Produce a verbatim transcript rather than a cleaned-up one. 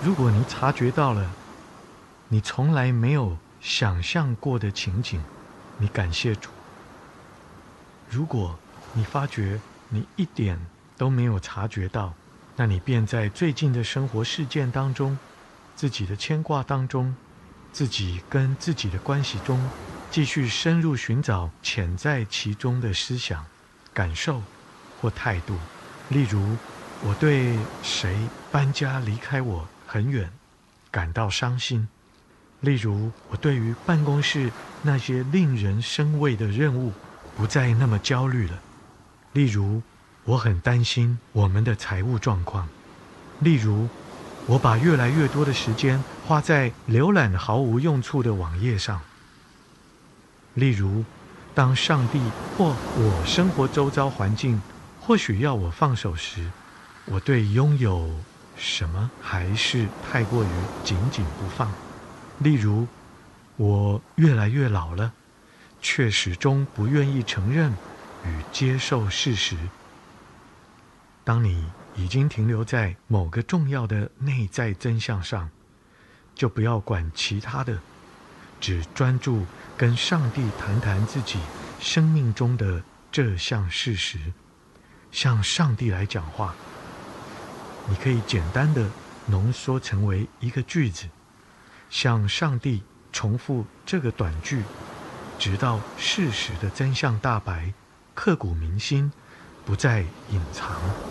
如果你察觉到了你从来没有想象过的情景，你感谢主；如果你发觉你一点都没有察觉到，那你便在最近的生活事件当中，自己的牵挂当中，自己跟自己的关系中，继续深入寻找潜在其中的思想、感受或态度。例如，我对谁搬家离开我很远感到伤心；例如，我对于办公室那些令人生畏的任务不再那么焦虑了；例如，我很担心我们的财务状况；例如，我把越来越多的时间花在浏览毫无用处的网页上；例如，当上帝或我生活周遭环境或许要我放手时，我对拥有什么还是太过于紧紧不放。例如，我越来越老了，却始终不愿意承认与接受事实。当你已经停留在某个重要的内在真相上，就不要管其他的，只专注跟上帝谈谈自己生命中的这项事实，向上帝来讲话。你可以简单的浓缩成为一个句子，向上帝重复这个短句，直到事实的真相大白，刻骨铭心，不再隐藏。